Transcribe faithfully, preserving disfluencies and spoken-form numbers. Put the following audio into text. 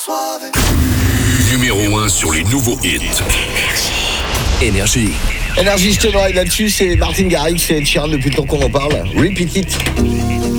Numéro un sur les nouveaux hits. Énergie. Énergie, je te drive là-dessus, c'est Martin Garrix et Ed Sheeran depuis le temps qu'on en parle. Repeat it.